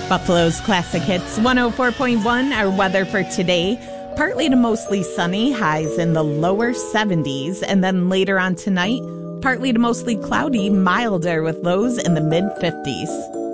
Buffalo's Classic Hits 104.1, our weather for today. Partly to mostly sunny, highs in the lower 70s. And then later on tonight, partly to mostly cloudy, milder with lows in the mid-50s.